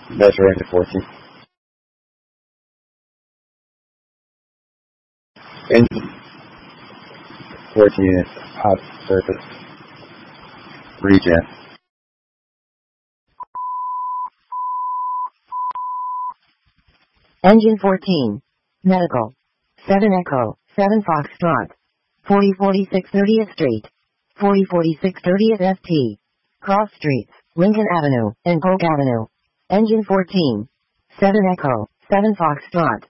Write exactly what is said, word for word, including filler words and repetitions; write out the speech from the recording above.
Measure into fourteen. Engine. fourteen is hot surface. Regen. Engine fourteen. Medical. seven Echo, seven Foxtrot. forty forty-six thirtieth Street. forty forty-six thirtieth S T. Cross Streets, Lincoln Avenue, and Polk Avenue. Engine fourteen. seven Echo, seven Foxtrot.